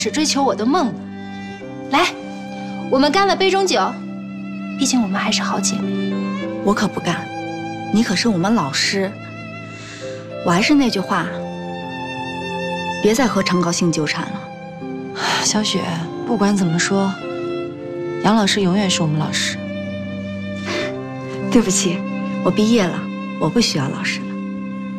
是追求我的梦的。来，我们干了杯中酒，毕竟我们还是好姐妹。 我可不干，你可是我们老师。我还是那句话，别再和常高兴纠缠了。 小雪，不管怎么说，杨老师永远是我们老师。 对不起，我毕业了，我不需要老师。